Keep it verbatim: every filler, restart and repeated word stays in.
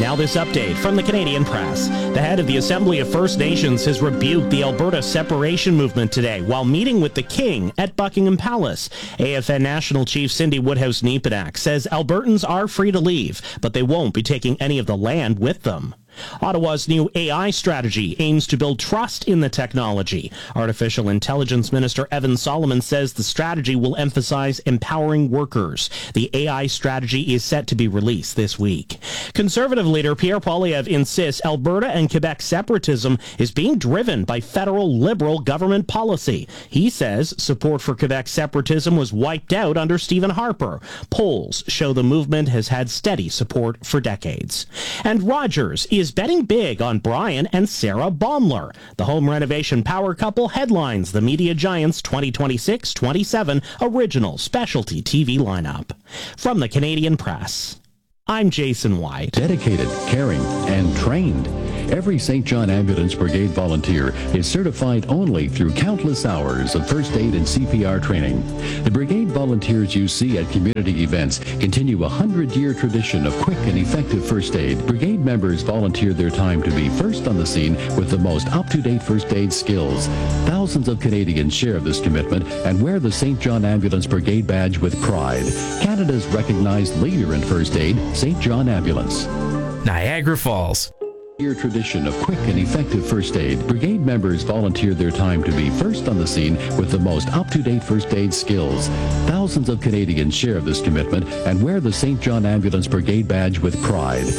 Now this update from the Canadian Press. The head of the Assembly of First Nations has rebuked the Alberta separation movement today while meeting with the King at Buckingham Palace. A F N National Chief Cindy Woodhouse-Nepenak says Albertans are free to leave, but they won't be taking any of the land with them. Ottawa's new A I strategy aims to build trust in the technology. Artificial Intelligence Minister Evan Solomon says the strategy will emphasize empowering workers. The A I strategy is set to be released this week. Conservative leader Pierre Poilievre insists Alberta and Quebec separatism is being driven by federal Liberal government policy. He says support for Quebec separatism was wiped out under Stephen Harper. Polls show the movement has had steady support for decades. And Rogers is betting big on Brian and Sarah Baumler. The home renovation power couple headlines the media giant's twenty twenty-six twenty-seven original specialty T V lineup. From the Canadian Press, I'm Jason White. Dedicated, caring, and trained. Every Saint John Ambulance Brigade volunteer is certified only through countless hours of first aid and C P R training. The brigade volunteers you see at community events continue a hundred-year tradition of quick and effective first aid. Brigade members volunteer their time to be first on the scene with the most up-to-date first aid skills. Thousands of Canadians share this commitment and wear the Saint John Ambulance Brigade badge with pride. Canada's recognized leader in first aid, Saint John Ambulance. Niagara Falls. Year tradition of quick and effective first aid. Brigade members volunteer their time to be first on the scene with the most up-to-date first aid skills. Thousands of Canadians share this commitment and wear the Saint John Ambulance Brigade badge with pride.